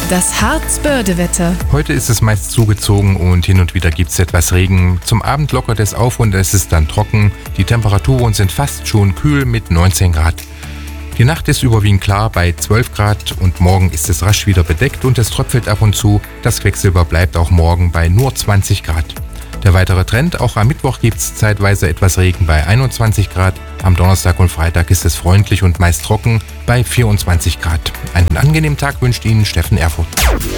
Das Harz-Börde-Wetter. Heute ist es meist zugezogen und hin und wieder gibt es etwas Regen. Zum Abend lockert es auf und es ist dann trocken. Die Temperaturen sind fast schon kühl mit 19 Grad. Die Nacht ist überwiegend klar bei 12 Grad und morgen ist es rasch wieder bedeckt und es tröpfelt ab und zu. Das Quecksilber bleibt auch morgen bei nur 20 Grad. Der weitere Trend, auch am Mittwoch gibt es zeitweise etwas Regen bei 21 Grad. Am Donnerstag und Freitag ist es freundlich und meist trocken bei 24 Grad. Einen angenehmen Tag wünscht Ihnen Steffen Erfurt.